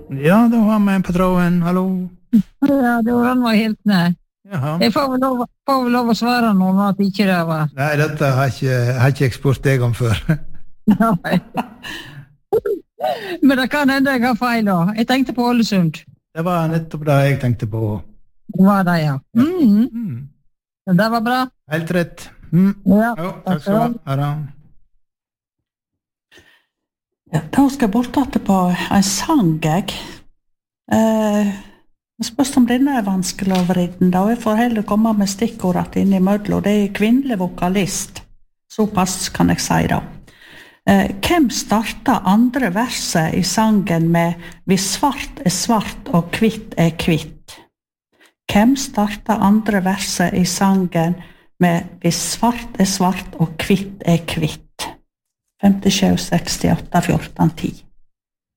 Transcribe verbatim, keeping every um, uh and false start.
Ja, da har vi en på tråden. Hallo. Ja, det var han var helt nær. Jaha. Jeg får vel lov, får vel lov å svare noen at ikke det var. Nei, dette har ikke, har ikke jeg spurt deg om før. Nei. Men det kan hende jeg har feil da. Jeg tenkte på Ålesund. Det var nettopp det jeg tenkte på. Det var det, ja. Mm. Mm. Det var bra. Helt rett. Mm. Ja, Jo, takk skal du ha. Ha det. Ja, da skal jeg bortatte på en sang, jeg. Eh, jeg spørs om denne er vanskelig å vriden, da. Jeg får heller komme med stikkordet inn i mødlo. Det er kvinnelig vokalist. Såpass kan jeg si da. Eh, hvem startet andre verset i sangen med «Hvis svart er svart og kvitt er kvitt»? Hvem startet andre verset i sangen med «Hvis svart er svart og kvitt er kvitt»? femtisju sekstiåtte fjorten ti